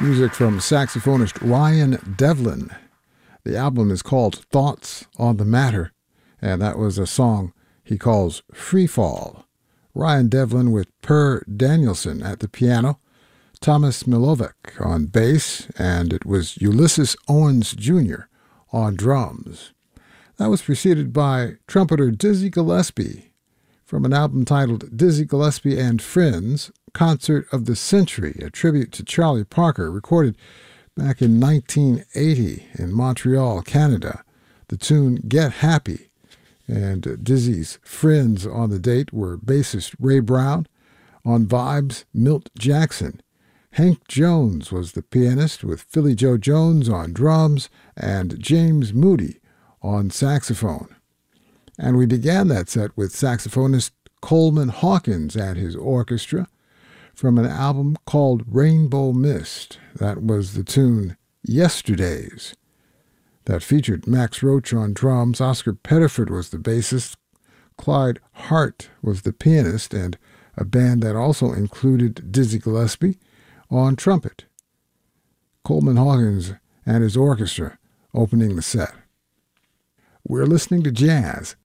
Music from saxophonist Ryan Devlin. The album is called Thoughts on the Matter, and that was a song he calls Free Fall. Ryan Devlin with Per Danielson at the piano, Thomas Milovic on bass, and it was Ulysses Owens Jr. on drums. That was preceded by trumpeter Dizzy Gillespie from an album titled Dizzy Gillespie and Friends, Concert of the Century, a tribute to Charlie Parker, recorded back in 1980 in Montreal, Canada. The tune Get Happy, and Dizzy's friends on the date were bassist Ray Brown, on vibes Milt Jackson. Hank Jones was the pianist with Philly Joe Jones on drums and James Moody on saxophone. And we began that set with saxophonist Coleman Hawkins and his orchestra from an album called Rainbow Mist. That was the tune Yesterdays. That featured Max Roach on drums, Oscar Pettiford was the bassist, Clyde Hart was the pianist, and a band that also included Dizzy Gillespie on trumpet. Coleman Hawkins and his orchestra opening the set. We're listening to jazz